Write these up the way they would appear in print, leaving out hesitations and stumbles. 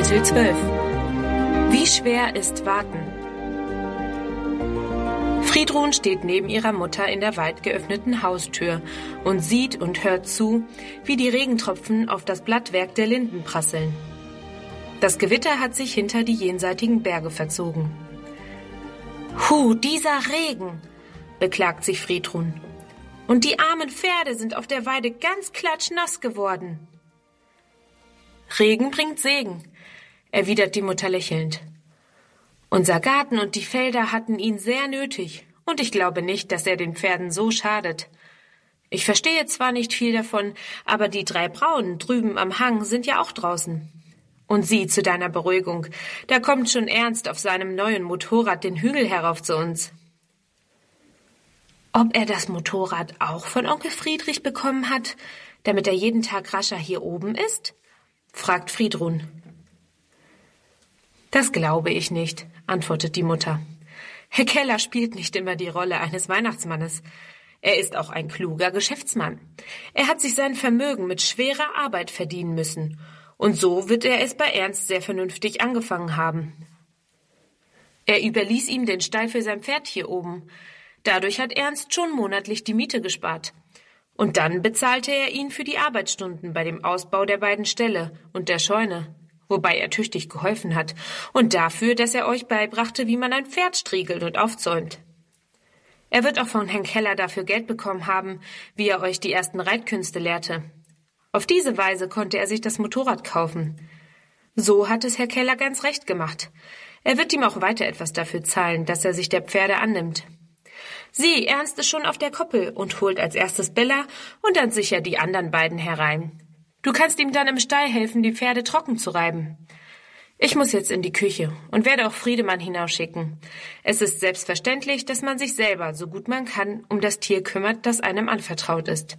Kapitel 12. Wie schwer ist Warten? Friedrun steht neben ihrer Mutter in der weit geöffneten Haustür und sieht und hört zu, wie die Regentropfen auf das Blattwerk der Linden prasseln. Das Gewitter hat sich hinter die jenseitigen Berge verzogen. Dieser Regen, beklagt sich Friedrun. Und die armen Pferde sind auf der Weide ganz klatschnass geworden. Regen bringt Segen, erwidert die Mutter lächelnd. Unser Garten und die Felder hatten ihn sehr nötig, und ich glaube nicht, dass er den Pferden so schadet. Ich verstehe zwar nicht viel davon, aber die 3 Braunen drüben am Hang sind ja auch draußen. Und sieh zu deiner Beruhigung, da kommt schon Ernst auf seinem neuen Motorrad den Hügel herauf zu uns. Ob er das Motorrad auch von Onkel Friedrich bekommen hat, damit er jeden Tag rascher hier oben ist? Fragt Friedrun. Das glaube ich nicht, antwortet die Mutter. Herr Keller spielt nicht immer die Rolle eines Weihnachtsmannes. Er ist auch ein kluger Geschäftsmann. Er hat sich sein Vermögen mit schwerer Arbeit verdienen müssen. Und so wird er es bei Ernst sehr vernünftig angefangen haben. Er überließ ihm den Stall für sein Pferd hier oben. Dadurch hat Ernst schon monatlich die Miete gespart. Und dann bezahlte er ihn für die Arbeitsstunden bei dem Ausbau der beiden Ställe und der Scheune, wobei er tüchtig geholfen hat, und dafür, dass er euch beibrachte, wie man ein Pferd striegelt und aufzäumt. Er wird auch von Herrn Keller dafür Geld bekommen haben, wie er euch die ersten Reitkünste lehrte. Auf diese Weise konnte er sich das Motorrad kaufen. So hat es Herr Keller ganz recht gemacht. Er wird ihm auch weiter etwas dafür zahlen, dass er sich der Pferde annimmt. Sieh, Ernst ist schon auf der Koppel und holt als erstes Bella und dann sicher die anderen beiden herein. Du kannst ihm dann im Stall helfen, die Pferde trocken zu reiben. Ich muss jetzt in die Küche und werde auch Friedemann hinausschicken. Es ist selbstverständlich, dass man sich selber, so gut man kann, um das Tier kümmert, das einem anvertraut ist.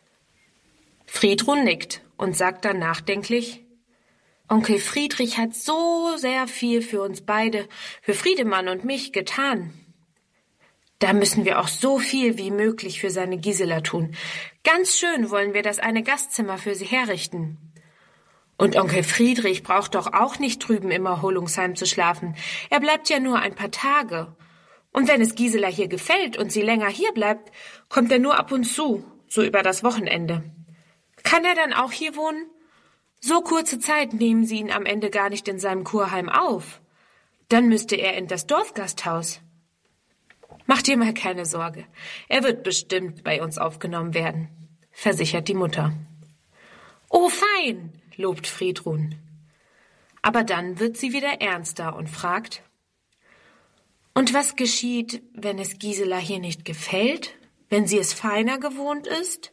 Friedrun nickt und sagt dann nachdenklich, Onkel Friedrich hat so sehr viel für uns beide, für Friedemann und mich getan. Da müssen wir auch so viel wie möglich für seine Gisela tun. Ganz schön wollen wir das eine Gastzimmer für sie herrichten. Und Onkel Friedrich braucht doch auch nicht drüben im Erholungsheim zu schlafen. Er bleibt ja nur ein paar Tage. Und wenn es Gisela hier gefällt und sie länger hier bleibt, kommt er nur ab und zu, so über das Wochenende. Kann er dann auch hier wohnen? So kurze Zeit nehmen sie ihn am Ende gar nicht in seinem Kurheim auf. Dann müsste er in das Dorfgasthaus. Mach dir mal keine Sorge. Er wird bestimmt bei uns aufgenommen werden, versichert die Mutter. Oh, fein, lobt Friedrun. Aber dann wird sie wieder ernster und fragt, und was geschieht, wenn es Gisela hier nicht gefällt, wenn sie es feiner gewohnt ist?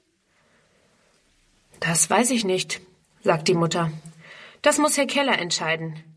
Das weiß ich nicht, sagt die Mutter. Das muss Herr Keller entscheiden.